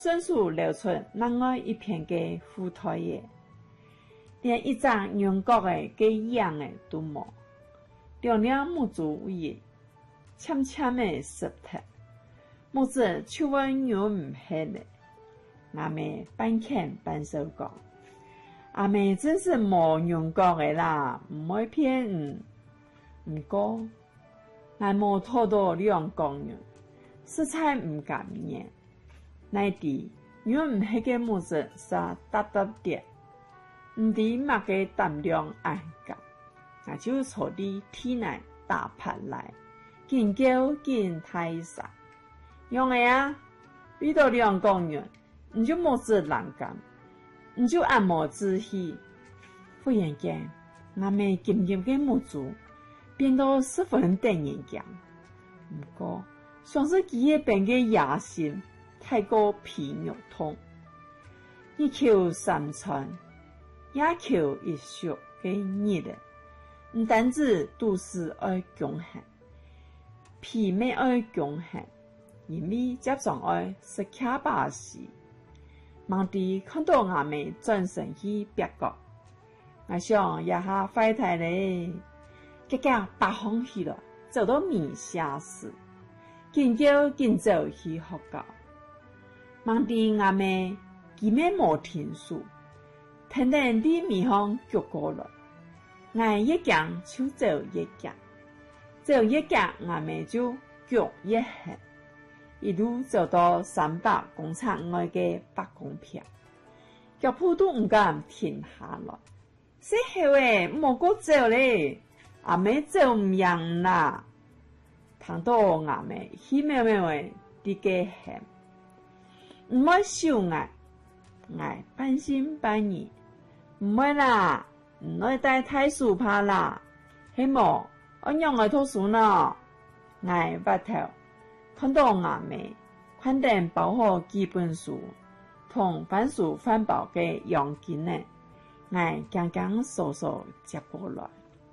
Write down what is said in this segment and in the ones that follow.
真树流出另外一片嘅腐苔叶，连一张用角嘅嘅样嘅都无，两两木柱叶，浅浅嘅石头，木子手温又唔黑咧。阿妹半看半手讲，阿妹真是无用角嘅啦，唔会骗人。唔过，俺无拖到两公人，实在唔甘愿。乃伫原唔迄个木子沙搭搭的，唔伫乜嘅胆量爱夹，那就坐伫体内打拍来，见叫见太傻，用个啊，遇到两公人，你就莫子难干，你就按摩仔细，忽然间，俺们紧紧嘅木柱变到十分得人讲，不过算是佢一边嘅野心。太过皮肉痛，一口三寸，也口一宿嘅热的，唔单止都是爱强悍，皮咩爱强悍，因为接上爱是卡把戏。忙地看到俺们转身去别个，我想一下快太嘞，结果白风去了，走到米下时，紧叫紧走去学校。忙地阿妹，佢咩冇停数，停停地面向脚过来，俺一讲就走一讲，走一讲阿妹就脚一行，一路走到300工厂外嘅北公片，腳步都唔敢停下來。死後誒，莫個走咧，阿妹走唔樣啦，聽到阿妹喜咩咩誒啲嘅行。唔好笑我半信半疑，唔會啦，唔會帶太super怕啦，希望我讓我讀書呢，我白頭看到阿妹，肯定包好幾本書，同番薯飯包嘅樣件呢，我剛剛傻傻接過來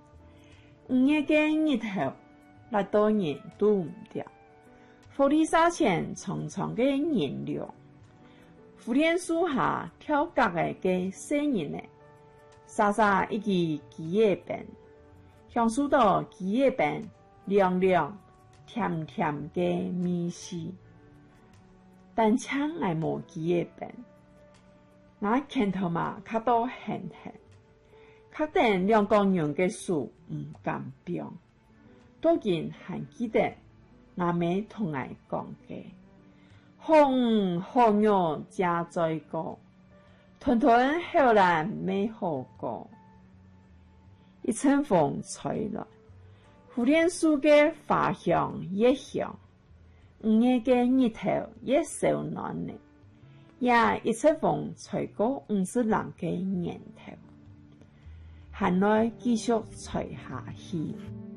，5月嘅日頭，那多年都唔掉，福利沙前長長嘅燃料。福田樹下跳格嘅聲音呢，沙沙一支雞葉餅，享受到雞葉餅涼涼甜甜嘅味絲。但請愛冇雞葉餅，我看頭嘛卡到很，確定兩公人嘅樹唔敢變，都見還記得我妹同我講嘅。紅肉加在過，團團後來沒好過。一陣風吹來，蝴蝶樹嘅花香越香，5月嘅日頭越少暖呢。也一陣風吹過50人嘅年頭，寒來繼續吹下去。